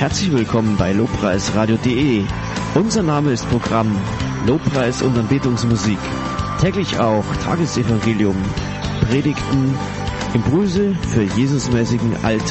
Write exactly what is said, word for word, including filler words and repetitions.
Herzlich willkommen bei lobpreisradio punkt de. Unser Name ist Programm Lobpreis und Anbetungsmusik. Täglich auch Tagesevangelium, Predigten, Impulse für Jesusmäßigen Alltag.